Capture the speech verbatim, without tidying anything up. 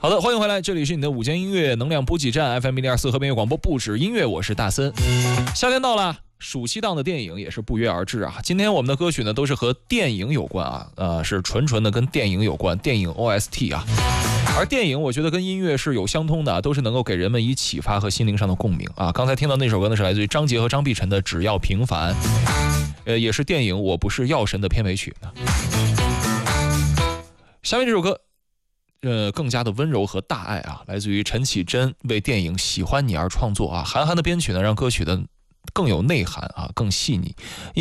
好的，欢迎回来，这里是你的午间音乐能量补给站 F M 一零二四和平乐广播，不止音乐，我是大森。夏天到了，暑期档的电影也是不约而至啊。今天我们的歌曲呢都是和电影有关啊，呃，是纯纯的跟电影有关，电影 O S T 啊。而电影我觉得跟音乐是有相通的，都是能够给人们以启发和心灵上的共鸣啊。刚才听到那首歌呢是来自于张杰和张碧晨的《只要平凡》，呃，也是电影《我不是药神》的片尾曲呢。下面这首歌呃，更加的温柔和大爱啊，来自于陈绮贞为电影《喜欢你》而创作啊，韩寒的编曲呢，让歌曲的更有内涵啊，更细腻。